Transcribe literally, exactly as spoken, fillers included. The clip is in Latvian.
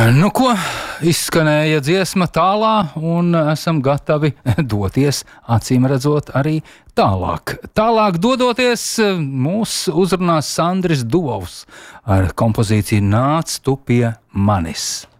Nu ko, izskanēja dziesma tālā un esam gatavi doties, acīm redzot, arī tālāk. Tālāk dodoties mūs uzrunās Sandris Dovs ar kompozīciju Nāc tu pie manis.